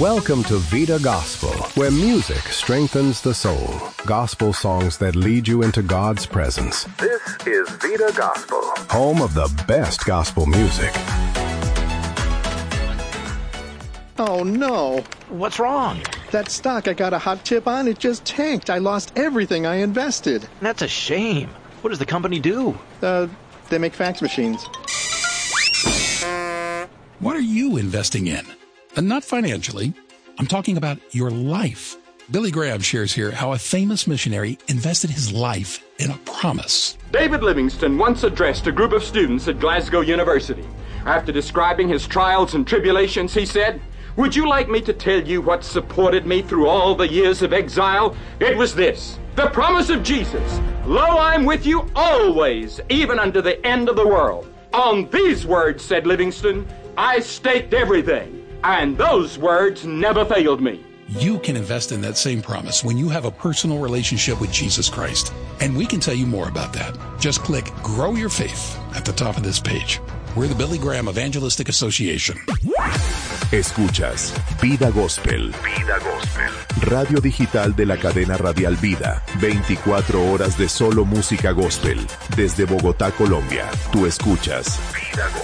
Welcome to Vida Gospel, where music strengthens the soul. Gospel songs that lead you into God's presence. This is Vida Gospel, home of the best gospel music. Oh, no. What's wrong? That stock I got a hot tip on, it just tanked. I lost everything I invested. That's a shame. What does the company do? They make fax machines. What are you investing in? And not financially. I'm talking about your life. Billy Graham shares here how a famous missionary invested his life in a promise. David Livingstone once addressed a group of students at Glasgow University. After describing his trials and tribulations, he said, "Would you like me to tell you what supported me through all the years of exile? It was this, the promise of Jesus. Lo, I'm with you always, even unto the end of the world. On these words," said Livingstone, "I staked everything. And those words never failed me." You can invest in that same promise when you have a personal relationship with Jesus Christ. And we can tell you more about that. Just click Grow Your Faith at the top of this page. We're the Billy Graham Evangelistic Association. Escuchas Vida Gospel. Vida Gospel. Radio digital de la cadena radial Vida. 24 horas de solo música gospel. Desde Bogotá, Colombia. Tú escuchas Vida Gospel.